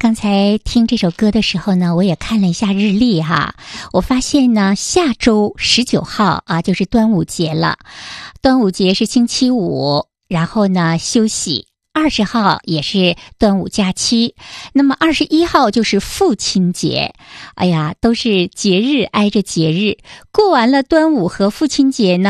刚才听这首歌的时候呢，我也看了一下日历哈，我发现呢，下周19号啊，就是端午节了。端午节是星期五，然后呢休息。20号也是端午假期，那么21号就是父亲节。哎呀，都是节日挨着节日，过完了端午和父亲节呢。